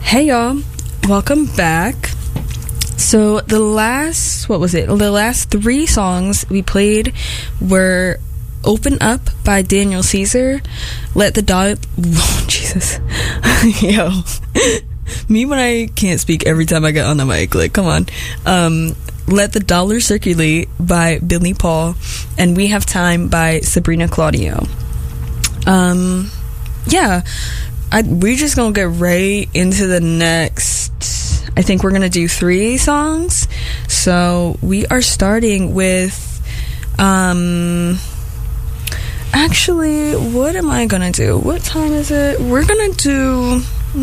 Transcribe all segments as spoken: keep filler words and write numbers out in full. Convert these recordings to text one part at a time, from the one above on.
Hey y'all, welcome back. So the last, what was it? The last three songs we played were Open Up by Daniel Caesar, Let the Dog, oh, Jesus, yo, me when I can't speak every time I get on the mic, like, come on. Um, Let the Dollar Circulate by Billy Paul, and We Have Time by Sabrina Claudio. Um, yeah, I, we're just gonna get right into the next. I think we're gonna do three songs. So we are starting with, um, actually, what am I gonna do? What time is it? We're gonna do.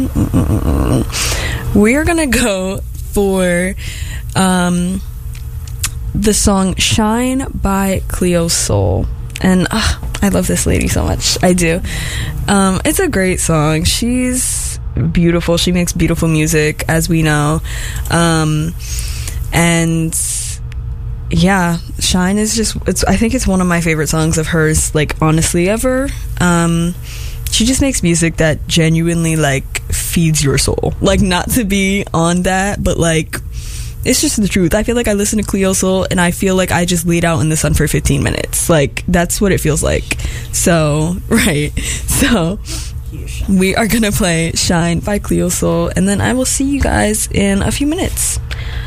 We're gonna go for, um, the song "Shine" by Cleo Sol. And uh, I love this lady so much. I do. Um, it's a great song. She's beautiful. She makes beautiful music, as we know. Um, and yeah, Shine is just, it's, I think it's one of my favorite songs of hers, like, honestly, ever. Um, she just makes music that genuinely, like, feeds your soul. Like, not to be on that, but, like, it's just the truth. I feel like I listen to Cleo Sol and I feel like I just laid out in the sun for fifteen minutes. Like, that's what it feels like. So, right. So, we are gonna play Shine by Cleo Sol, and then I will see you guys in a few minutes.